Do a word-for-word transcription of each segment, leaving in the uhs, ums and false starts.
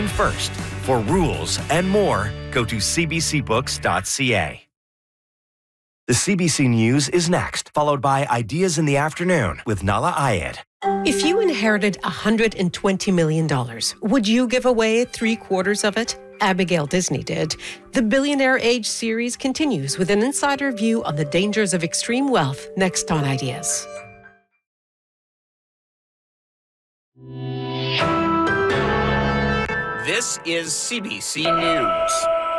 June first. For rules and more, go to c b c books dot c a. The C B C News is next, followed by Ideas in the Afternoon with Nala Ayed. If you inherited one hundred twenty million dollars, would you give away three quarters of it? Abigail Disney did. The Billionaire Age series continues with an insider view on the dangers of extreme wealth next on Ideas. This is C B C News.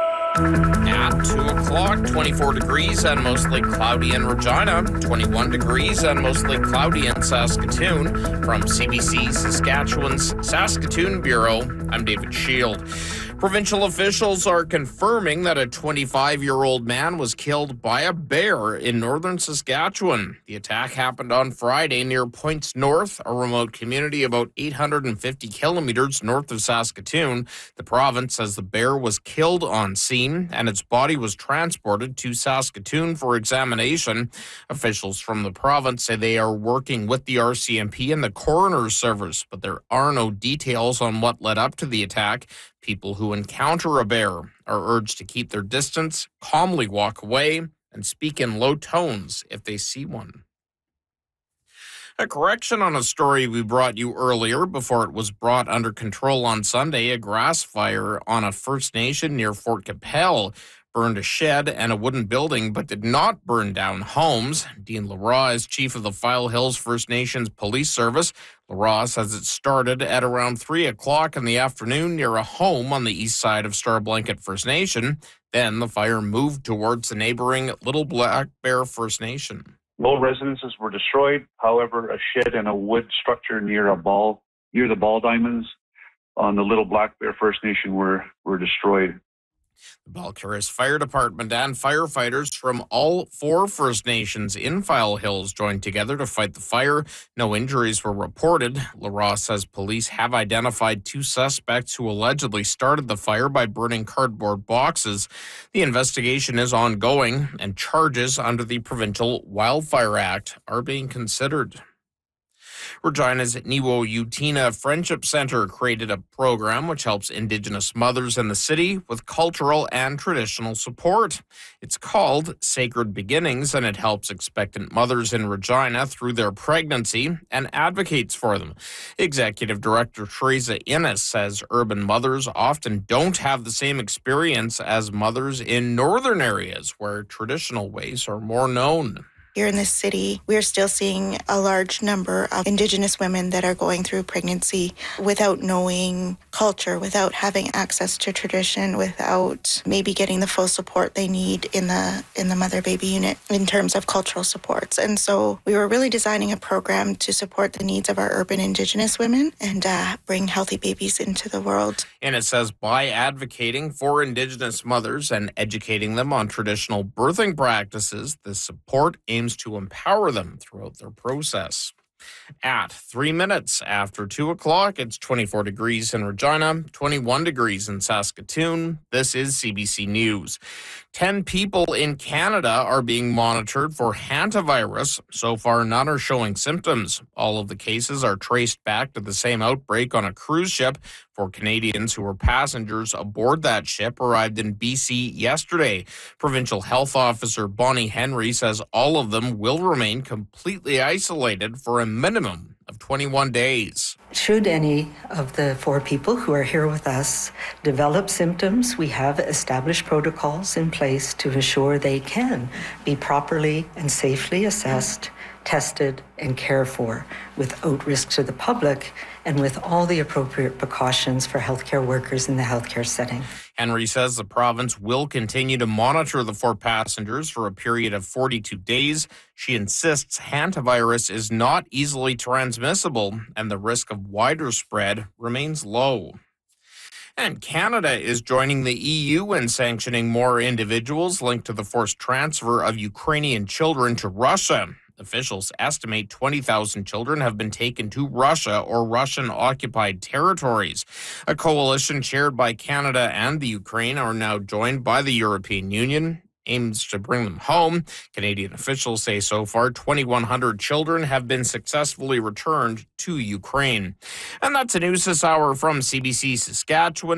At two o'clock, twenty-four degrees and mostly cloudy in Regina, twenty-one degrees and mostly cloudy in Saskatoon. From C B C Saskatchewan's Saskatoon Bureau, I'm David Shield. Provincial officials are confirming that a twenty-five-year-old man was killed by a bear in northern Saskatchewan. The attack happened on Friday near Points North, a remote community about eight hundred fifty kilometers north of Saskatoon. The province says the bear was killed on scene and its body was transported to Saskatoon for examination. Officials from the province say they are working with the R C M P and the coroner's service, but there are no details on what led up to the attack. People who encounter a bear are urged to keep their distance, calmly walk away, and speak in low tones if they see one. A correction on a story we brought you earlier before it was brought under control on Sunday. A grass fire on a First Nation near Fort Capel burned a shed and a wooden building, but did not burn down homes. Dean Leroy is chief of the File Hills First Nations Police Service. Leroy says it started at around three o'clock in the afternoon near a home on the east side of Star Blanket First Nation. Then the fire moved towards the neighboring Little Black Bear First Nation. No residences were destroyed. However, a shed and a wood structure near a ball, near the ball diamonds on the Little Black Bear First Nation were, were destroyed. The Balcarres Fire Department and firefighters from all four First Nations in File Hills joined together to fight the fire. No injuries were reported. Leroy says police have identified two suspects who allegedly started the fire by burning cardboard boxes. The investigation is ongoing, and charges under the Provincial Wildfire Act are being considered. Regina's Niwo Utina Friendship Center created a program which helps Indigenous mothers in the city with cultural and traditional support. It's called Sacred Beginnings, and it helps expectant mothers in Regina through their pregnancy and advocates for them. Executive Director Teresa Innes says urban mothers often don't have the same experience as mothers in northern areas where traditional ways are more known. Here in this city, we are still seeing a large number of Indigenous women that are going through pregnancy without knowing culture, without having access to tradition, without maybe getting the full support they need in the in the mother-baby unit in terms of cultural supports. And so we were really designing a program to support the needs of our urban Indigenous women and uh, bring healthy babies into the world. And it says by advocating for Indigenous mothers and educating them on traditional birthing practices, the support aims to empower them throughout their process. At three minutes after two o'clock, it's twenty-four degrees in Regina, twenty-one degrees in Saskatoon. This is C B C News. Ten people in Canada are being monitored for hantavirus. So far, none are showing symptoms. All of the cases are traced back to the same outbreak on a cruise ship. Four Canadians who were passengers aboard that ship arrived in B C yesterday. Provincial Health Officer Bonnie Henry says all of them will remain completely isolated for a minimum of twenty-one days. Should any of the four people who are here with us develop symptoms, we have established protocols in place to ensure they can be properly and safely assessed, tested, and cared for without risk to the public and with all the appropriate precautions for healthcare workers in the healthcare setting. Henry says the province will continue to monitor the four passengers for a period of forty-two days. She insists hantavirus is not easily transmissible and the risk of wider spread remains low. And Canada is joining the E U in sanctioning more individuals linked to the forced transfer of Ukrainian children to Russia. Officials estimate twenty thousand children have been taken to Russia or Russian-occupied territories. A coalition chaired by Canada and the Ukraine are now joined by the European Union, aims to bring them home. Canadian officials say so far twenty-one hundred children have been successfully returned to Ukraine. And that's the news this hour from C B C Saskatchewan.